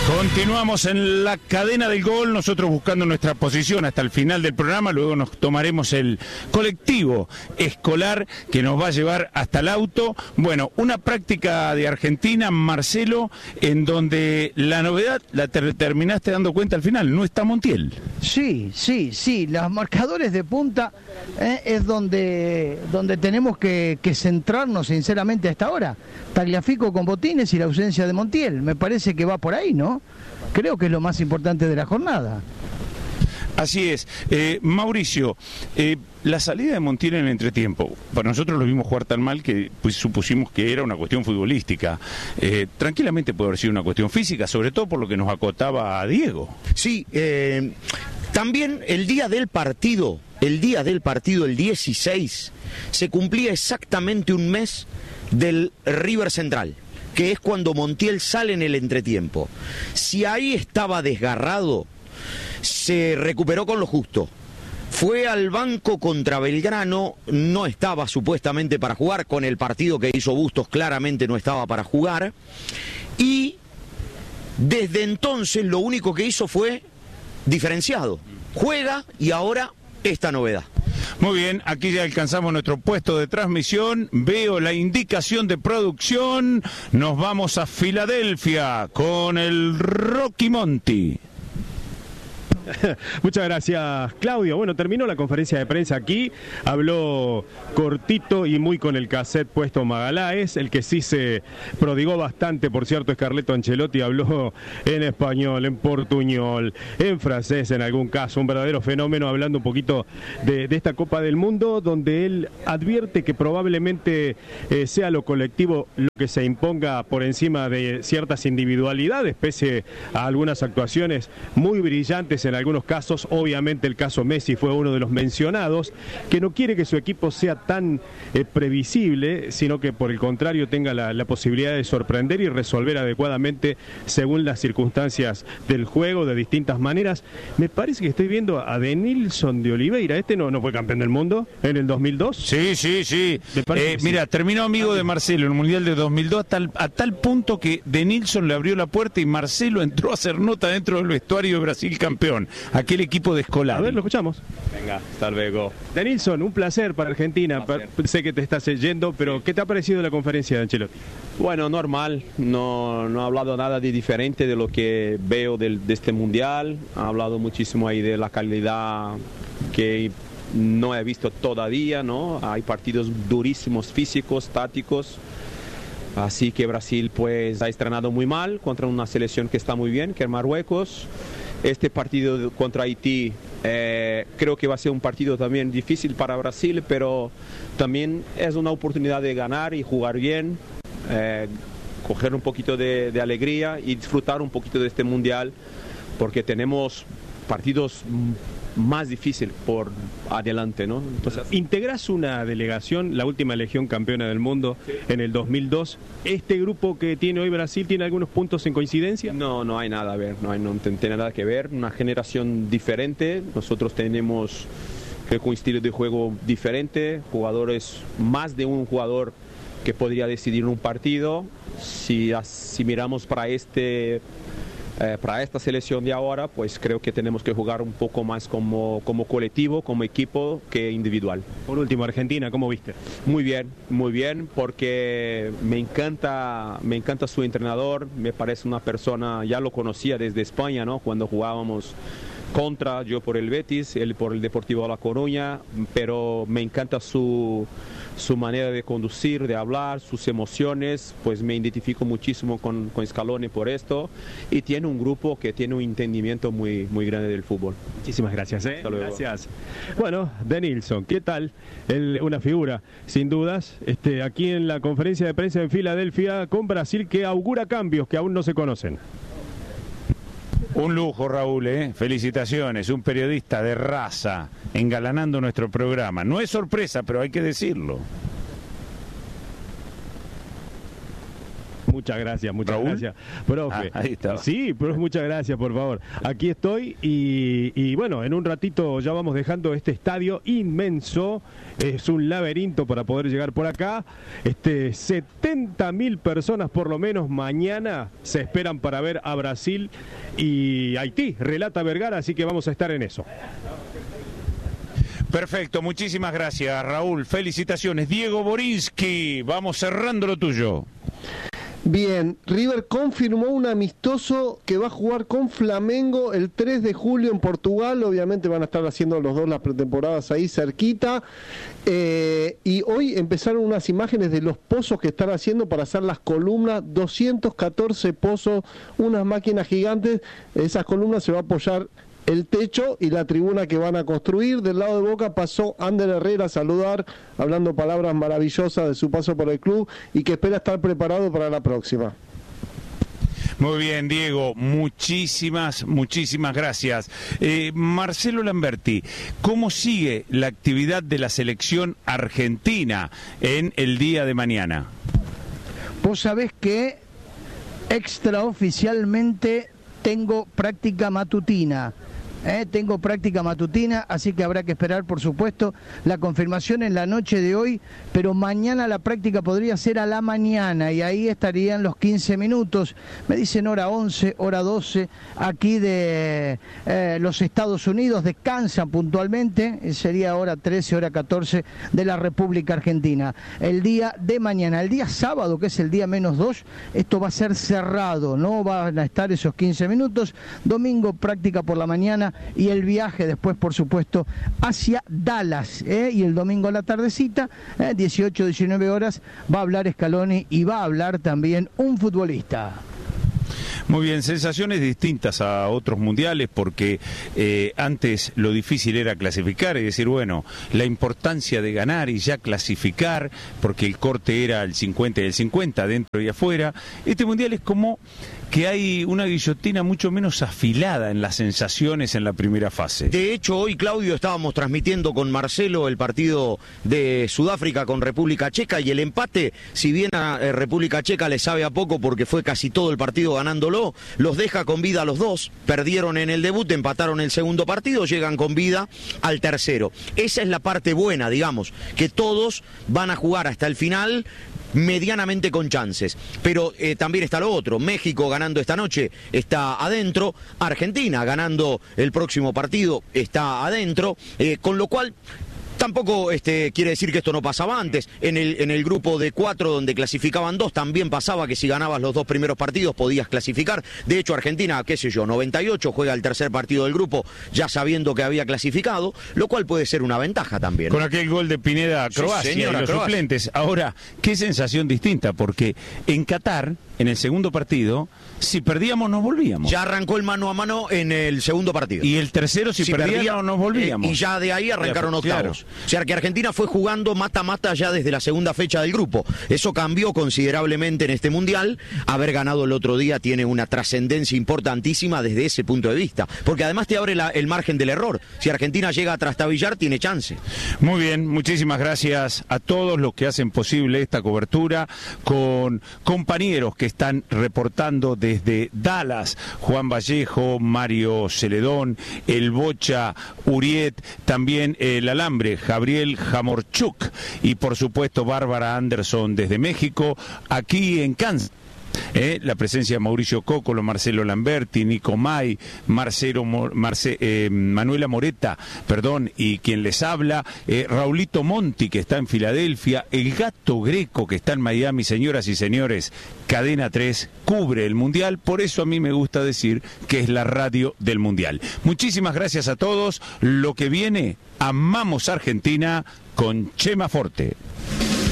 Continuamos en la cadena del gol, nosotros buscando nuestra posición hasta el final del programa, luego nos tomaremos el colectivo escolar que nos va a llevar hasta el auto. Bueno, una práctica de Argentina, Marcelo, en donde la novedad la terminaste dando cuenta al final, no está Montiel. Sí, los marcadores de punta es donde tenemos que centrarnos sinceramente hasta ahora. Tagliafico con Botines y la ausencia de Montiel, me parece que va por ahí, ¿no? Creo que es lo más importante de la jornada. Así es. Mauricio, la salida de Montiel en el entretiempo, para nosotros lo vimos jugar tan mal que pues, supusimos que era una cuestión futbolística. Tranquilamente puede haber sido una cuestión física, sobre todo por lo que nos acotaba a Diego. Sí, también el día del partido, el 16, se cumplía exactamente un mes del River Central, que es cuando Montiel sale en el entretiempo. Si ahí estaba desgarrado, se recuperó con lo justo. Fue al banco contra Belgrano, no estaba supuestamente para jugar, con el partido que hizo Bustos claramente no estaba para jugar, y desde entonces lo único que hizo fue diferenciado. Juega y ahora esta novedad. Muy bien, aquí ya alcanzamos nuestro puesto de transmisión, veo la indicación de producción, nos vamos a Filadelfia con el Rocky Monti. Muchas gracias, Claudio. Bueno, terminó la conferencia de prensa aquí, habló cortito y muy con el cassette puesto Magaláes, el que sí se prodigó bastante, por cierto, es Carleto Ancelotti, habló en español, en portuñol, en francés en algún caso, un verdadero fenómeno, hablando un poquito de esta Copa del Mundo, donde él advierte que probablemente sea lo colectivo lo que se imponga por encima de ciertas individualidades, pese a algunas actuaciones muy brillantes en algunos casos. Obviamente el caso Messi fue uno de los mencionados, que no quiere que su equipo sea tan previsible, sino que por el contrario tenga la posibilidad de sorprender y resolver adecuadamente según las circunstancias del juego de distintas maneras. Me parece que estoy viendo a Denilson de Oliveira, este no fue campeón del mundo en el 2002. Sí. Mira, terminó amigo de Marcelo en el Mundial de 2002 a tal punto que Denilson le abrió la puerta y Marcelo entró a hacer nota dentro del vestuario de Brasil campeón, aquel equipo de Scolari. A ver, lo escuchamos. Venga, hasta luego. Denilson, un placer para Argentina. Sé que te estás yendo, pero ¿qué te ha parecido la conferencia de Ancelotti? Bueno, normal, no ha hablado nada de diferente de lo que veo de este mundial. Ha hablado muchísimo ahí de la calidad que no he visto todavía, ¿no? Hay partidos durísimos, físicos, tácticos. Así que Brasil pues ha estrenado muy mal contra una selección que está muy bien, que es Marruecos. Este partido contra Haití creo que va a ser un partido también difícil para Brasil, pero también es una oportunidad de ganar y jugar bien, coger un poquito de alegría y disfrutar un poquito de este mundial, porque tenemos partidos más difícil por adelante, ¿no? Entonces, integras una delegación, la última legión campeona del mundo en el 2002. ¿Este grupo que tiene hoy Brasil tiene algunos puntos en coincidencia? No hay nada a ver, no tiene nada que ver. Una generación diferente. Nosotros tenemos, creo que un estilo de juego diferente, jugadores, más de un jugador que podría decidir un partido. Si miramos para esta selección de ahora, pues creo que tenemos que jugar un poco más como colectivo, como equipo, que individual. Por último, Argentina, ¿cómo viste? Muy bien, porque me encanta su entrenador, me parece una persona, ya lo conocía desde España, ¿no? Cuando jugábamos contra, yo por el Betis, él por el Deportivo La Coruña, pero me encanta su manera de conducir, de hablar, sus emociones, pues me identifico muchísimo con Scaloni por esto, y tiene un grupo que tiene un entendimiento muy grande del fútbol. Muchísimas gracias. Hasta luego. Gracias. Bueno, Denilson, ¿qué tal? Una figura, sin dudas, aquí en la conferencia de prensa en Filadelfia con Brasil, que augura cambios que aún no se conocen. Un lujo, Raúl, felicitaciones, un periodista de raza, engalanando nuestro programa. No es sorpresa, pero hay que decirlo. Muchas gracias, ¿Raúl? gracias, profe. Ahí está. Sí, pero muchas gracias, por favor. Aquí estoy y bueno, en un ratito ya vamos dejando este estadio inmenso. Es un laberinto para poder llegar por acá. 70.000 personas por lo menos mañana se esperan para ver a Brasil y Haití. Relata Vergara, así que vamos a estar en eso. Perfecto, muchísimas gracias, Raúl. Felicitaciones. Diego Borinsky, vamos cerrando lo tuyo. Bien, River confirmó un amistoso que va a jugar con Flamengo el 3 de julio en Portugal. Obviamente van a estar haciendo los dos las pretemporadas ahí cerquita. Y hoy empezaron unas imágenes de los pozos que están haciendo para hacer las columnas. 214 pozos, unas máquinas gigantes. Esas columnas se va a apoyar el techo y la tribuna que van a construir. Del lado de Boca pasó Ander Herrera a saludar, hablando palabras maravillosas de su paso por el club y que espera estar preparado para la próxima. Muy bien, Diego, muchísimas gracias. Marcelo Lamberti, ¿cómo sigue la actividad de la selección argentina en el día de mañana? Vos sabés que extraoficialmente tengo práctica matutina. Tengo práctica matutina, así que habrá que esperar, por supuesto, la confirmación en la noche de hoy, pero mañana la práctica podría ser a la mañana y ahí estarían los 15 minutos. Me dicen hora 11, hora 12, aquí de los Estados Unidos, descansan puntualmente, sería hora 13, hora 14 de la República Argentina. El día de mañana, el día sábado, que es el día -2, esto va a ser cerrado, no van a estar esos 15 minutos. Domingo práctica por la mañana y el viaje después, por supuesto, hacia Dallas, y el domingo a la tardecita, 18, 19 horas, va a hablar Scaloni y va a hablar también un futbolista. Muy bien, sensaciones distintas a otros mundiales porque antes lo difícil era clasificar y decir, bueno, la importancia de ganar y ya clasificar, porque el corte era el 50 y el 50, dentro y afuera. Este mundial es como que hay una guillotina mucho menos afilada en las sensaciones en la primera fase. De hecho, hoy, Claudio, estábamos transmitiendo con Marcelo el partido de Sudáfrica con República Checa y el empate, si bien a República Checa le sabe a poco porque fue casi todo el partido ganándolo, los deja con vida a los dos. Perdieron en el debut, empataron el segundo partido, llegan con vida al tercero. Esa es la parte buena, digamos, que todos van a jugar hasta el final medianamente con chances, pero también está lo otro. México ganando esta noche está adentro, Argentina ganando el próximo partido está adentro, con lo cual tampoco quiere decir que esto no pasaba antes. En el grupo de 4 donde clasificaban 2 también pasaba que si ganabas los 2 primeros partidos podías clasificar. De hecho, Argentina, 98, juega el tercer partido del grupo ya sabiendo que había clasificado, lo cual puede ser una ventaja también. Con aquel gol de Pineda a Croacia, sí, señora, y los Croacia. suplentes. Ahora, qué sensación distinta, porque en Qatar, en el segundo partido, si perdíamos nos volvíamos. Ya arrancó el mano a mano en el segundo partido. Y el tercero, si perdíamos nos volvíamos. Y ya de ahí arrancaron Claro. octavos. O sea que Argentina fue jugando mata-mata ya desde la segunda fecha del grupo. Eso cambió considerablemente en este Mundial. Haber ganado el otro día tiene una trascendencia importantísima desde ese punto de vista. Porque además te abre el margen del error. Si Argentina llega a trastabillar, tiene chance. Muy bien, muchísimas gracias a todos los que hacen posible esta cobertura, con compañeros que están reportando desde Dallas, Juan Vallejo, Mario Celedón, el Bocha Uriet, también el Alambre, Gabriel Jamorchuk y por supuesto Bárbara Anderson desde México, aquí en Kansas. La presencia de Mauricio Cócolo, Marcelo Lamberti, Nico May, Manuela Moreta, y quien les habla, Raulito Monti, que está en Filadelfia, el Gato Greco, que está en Miami. Señoras y señores, Cadena 3 cubre el Mundial, por eso a mí me gusta decir que es la radio del Mundial. Muchísimas gracias a todos. Lo que viene, amamos Argentina con Chema Forte.